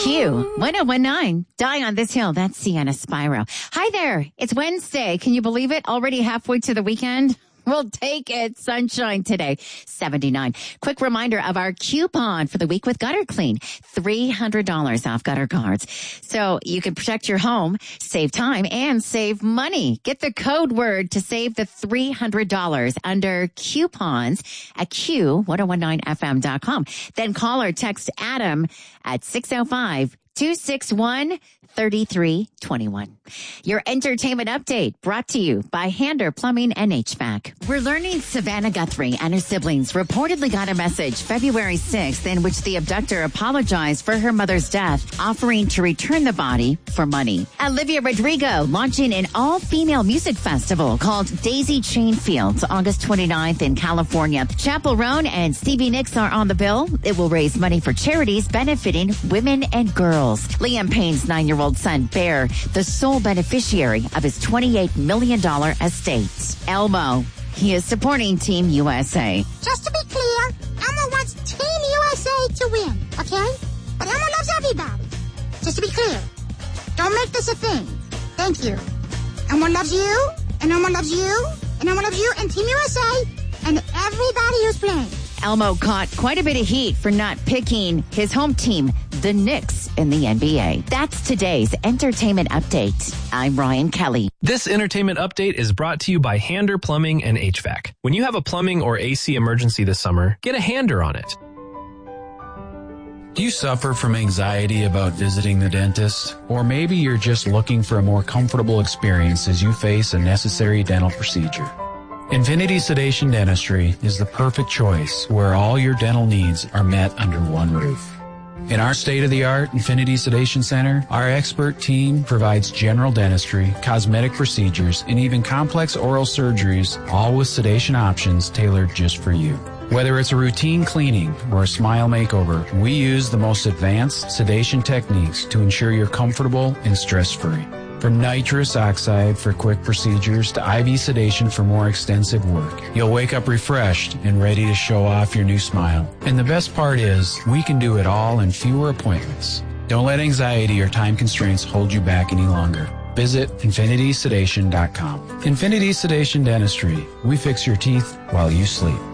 Q 1019. Die on this hill. That's Sienna Spyro. Hi there. It's Wednesday. Can you believe it? Already halfway to the weekend? We'll take it. Sunshine today. 79. Quick reminder of our coupon for the week with Gutter Clean. $300 off gutter cards. So you can protect your home, save time, and save money. Get the code word to save the $300 under coupons at Q1019FM.com. Then call or text Adam at 605-261-3321. Your entertainment update brought to you by Hander Plumbing and HVAC. We're learning Savannah Guthrie and her siblings reportedly got a message February 6th in which the abductor apologized for her mother's death, offering to return the body for money. Olivia Rodrigo launching an all-female music festival called Daisy Chain Fields, August 29th in California. Chappell Roan and Stevie Nicks are on the bill. It will raise money for charities benefiting women and girls. Liam Payne's 9-year-old son, Bear, the sole beneficiary of his $28 million estate. Elmo, he is supporting Team USA. Just to be clear, Elmo wants Team USA to win, okay? But Elmo loves everybody. Just to be clear, don't make this a thing. Thank you. Elmo loves you, and Elmo loves you, and Elmo loves you, and Team USA, and everybody who's playing. Elmo caught quite a bit of heat for not picking his home team, the Knicks, in the NBA. That's today's entertainment update. I'm Ryan Kelly. This entertainment update is brought to you by Hander Plumbing and HVAC. When you have a plumbing or AC emergency this summer, get a Hander on it. Do you suffer from anxiety about visiting the dentist? Or maybe you're just looking for a more comfortable experience as you face a necessary dental procedure. Infinity Sedation Dentistry is the perfect choice where all your dental needs are met under one roof. In our state-of-the-art Infinity Sedation Center, our expert team provides general dentistry, cosmetic procedures, and even complex oral surgeries, all with sedation options tailored just for you. Whether it's a routine cleaning or a smile makeover, we use the most advanced sedation techniques to ensure you're comfortable and stress-free. From nitrous oxide for quick procedures to IV sedation for more extensive work, you'll wake up refreshed and ready to show off your new smile. And the best part is, we can do it all in fewer appointments. Don't let anxiety or time constraints hold you back any longer. Visit infinitysedation.com. Infinity Sedation Dentistry. We fix your teeth while you sleep.